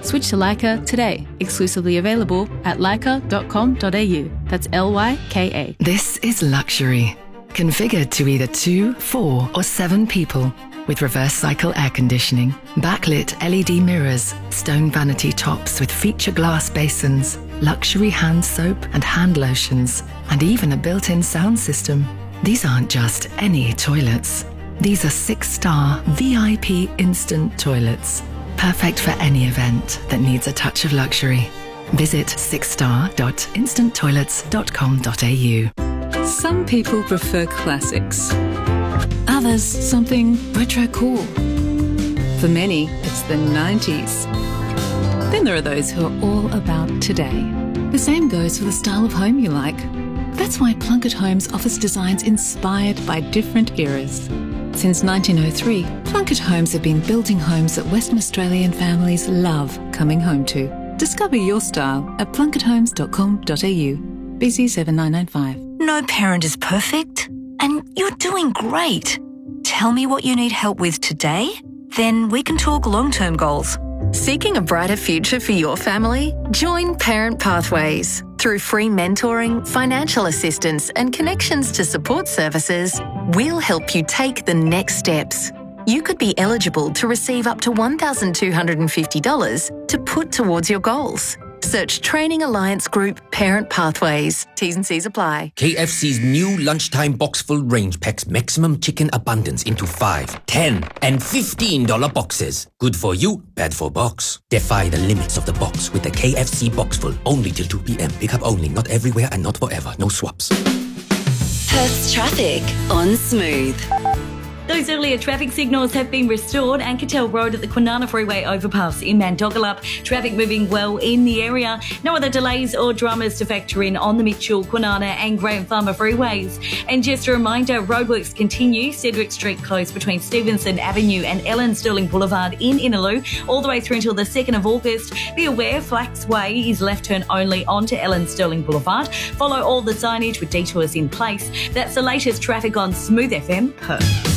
Switch to Leica today. Exclusively available at leica.com.au. That's Lyka. This is luxury. Configured to either 2, 4 or 7 people. With reverse cycle air conditioning, backlit LED mirrors, stone vanity tops with feature glass basins, luxury hand soap and hand lotions, and even a built-in sound system. These aren't just any toilets. These are 6-star VIP instant toilets. Perfect for any event that needs a touch of luxury. Visit 6star.instanttoilets.com.au. Some people prefer classics. Others, something retro cool. For many, it's the 90s. Then there are those who are all about today. The same goes for the style of home you like. That's why Plunket Homes offers designs inspired by different eras. Since 1903, Plunket Homes have been building homes that Western Australian families love coming home to. Discover your style at plunkethomes.com.au. BC 7995. No parent is perfect, and you're doing great. Tell me what you need help with today, then we can talk long-term goals. Seeking a brighter future for your family? Join Parent Pathways. Through free mentoring, financial assistance and connections to support services, we'll help you take the next steps. You could be eligible to receive up to $1,250 to put towards your goals. Search Training Alliance Group Parent Pathways. T's and C's apply. KFC's new lunchtime box full range packs maximum chicken abundance into $5, $10 and $15 boxes. Good for you, bad for box. Defy the limits of the box with the KFC box full. Only till 2 p.m. Pick up only, not everywhere and not forever. No swaps. Perth's traffic on Smooth. Those earlier traffic signals have been restored. Anketel Road at the Kwinana Freeway overpass in Mandogalup. Traffic moving well in the area. No other delays or dramas to factor in on the Mitchell, Kwinana and Graham Farmer freeways. And just a reminder, roadworks continue. Cedric Street closed between Stevenson Avenue and Ellen Stirling Boulevard in Innaloo all the way through until the 2nd of August. Be aware, Flax Way is left turn only onto Ellen Stirling Boulevard. Follow all the signage with detours in place. That's the latest traffic on Smooth FM Perth.